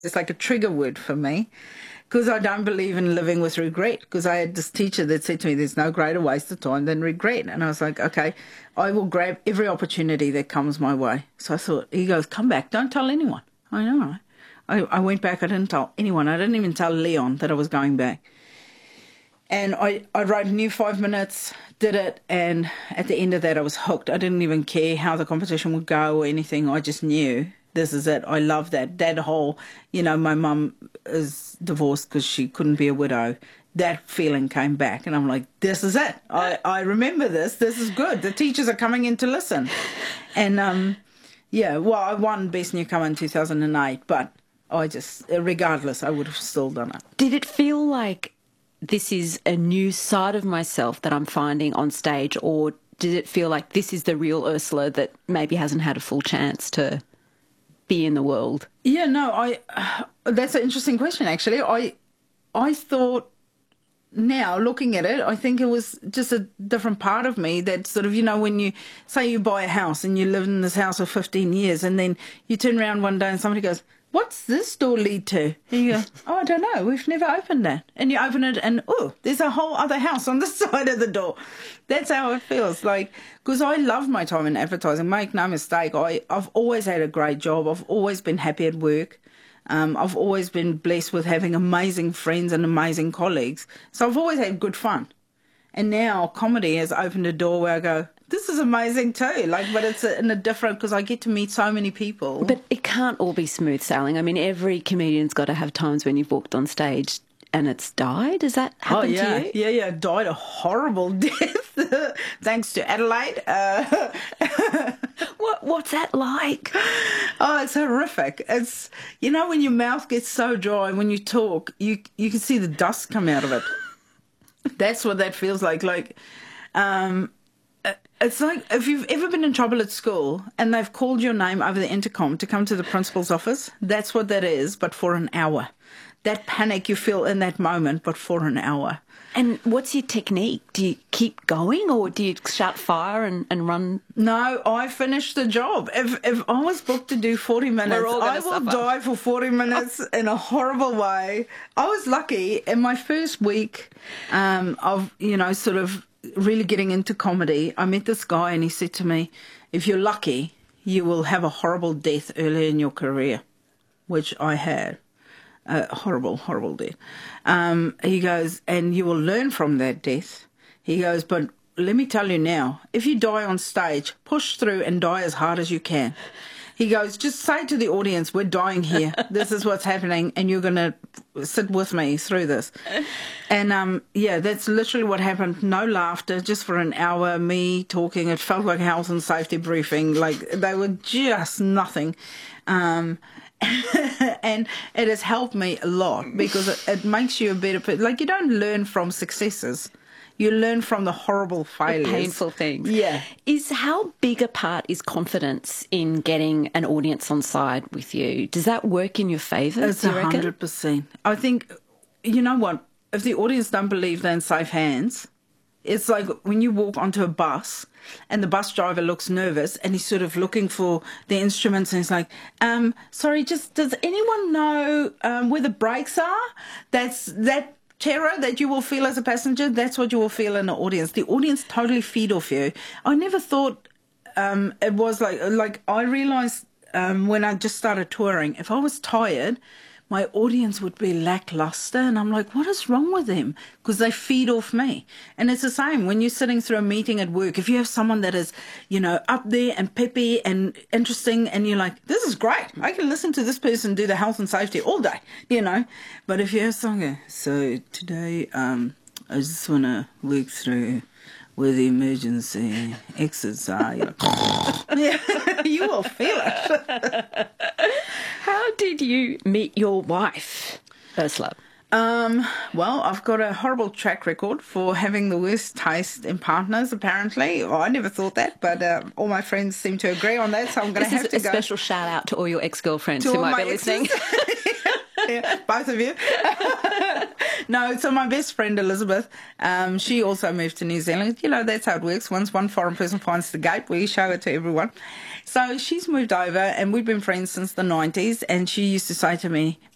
It's like a trigger word for me because I don't believe in living with regret. Because I had this teacher that said to me, there's no greater waste of time than regret. And I was like, okay, I will grab every opportunity that comes my way. So I thought, he goes, come back, don't tell anyone. I know. I went back, I didn't tell anyone. I didn't even tell Leon that I was going back. And I wrote a new 5 minutes, did it, and at the end of that I was hooked. I didn't even care how the competition would go or anything. I just knew this is it. I love that. That whole, my mum is divorced because she couldn't be a widow. That feeling came back and I'm like, this is it. I remember this. This is good. The teachers are coming in to listen. And, I won Best Newcomer in 2008, but regardless, I would have still done it. Did it feel like this is a new side of myself that I'm finding on stage, or did it feel like this is the real Ursula that maybe hasn't had a full chance to be in the world? Yeah, no, that's an interesting question, actually. I thought, now looking at it, I think it was just a different part of me that sort of, when you say you buy a house and you live in this house for 15 years and then you turn around one day and somebody goes, what's this door lead to? And you go, oh, I don't know. We've never opened that. And you open it and, oh, there's a whole other house on the side of the door. That's how it feels. Like, because I love my time in advertising. Make no mistake. I've always had a great job. I've always been happy at work. I've always been blessed with having amazing friends and amazing colleagues. So I've always had good fun. And now comedy has opened a door where I go, this is amazing too. But it's in a different, because I get to meet so many people. But it can't all be smooth sailing. I mean, every comedian's got to have times when you've walked on stage and it's died. Has that happened to you? Yeah. Died a horrible death, thanks to Adelaide. What's that like? Oh, it's horrific. It's, when your mouth gets so dry, when you talk, you can see the dust come out of it. That's what that feels like. It's like if you've ever been in trouble at school and they've called your name over the intercom to come to the principal's office. That's what that is, but for an hour. That panic you feel in that moment, but for an hour. And what's your technique? Do you keep going or do you shout fire and run? No, I finished the job. If I was booked to do 40 minutes, I will die for 40 minutes in a horrible way. I was lucky in my first week of, sort of really getting into comedy. I met this guy and he said to me, if you're lucky, you will have a horrible death early in your career, which I had. A horrible, horrible death. He goes, and you will learn from that death. He goes, but let me tell you now, if you die on stage, push through and die as hard as you can. He goes, just say to the audience, we're dying here. This is what's happening, and you're going to sit with me through this. And, that's literally what happened. No laughter, just for an hour, me talking. It felt like a health and safety briefing. Like, they were just nothing. And it has helped me a lot because it makes you a better person. Like, you don't learn from successes. You learn from the horrible failures. The painful things. Yeah. How big a part is confidence in getting an audience on side with you? Does that work in your favour? It's 100%. I think, you know what? If the audience don't believe they're in safe hands, it's like when you walk onto a bus and the bus driver looks nervous and he's sort of looking for the instruments and he's like, sorry, just does anyone know where the brakes are? That terror that you will feel as a passenger, that's what you will feel in the audience. The audience totally feed off you. I never thought it was like I realised when I just started touring, if I was tired, my audience would be lackluster. And I'm like, what is wrong with them? Because they feed off me. And it's the same when you're sitting through a meeting at work. If you have someone that is, up there and peppy and interesting, and you're like, this is great. I can listen to this person do the health and safety all day, But if you have someone, so today I just want to work through where the emergency exits are. You're like, you will feel it. How did you meet your wife, Ursula? Well, I've got a horrible track record for having the worst taste in partners, apparently. I never thought that, but all my friends seem to agree on that, so I'm going to have to go. This is a special shout-out to all your ex-girlfriends who might be listening. Yeah, both of you. No, so my best friend, Elizabeth, she also moved to New Zealand. That's how it works. Once one foreign person finds the gate, we show it to everyone. So she's moved over, and we've been friends since the 90s, and she used to say to me,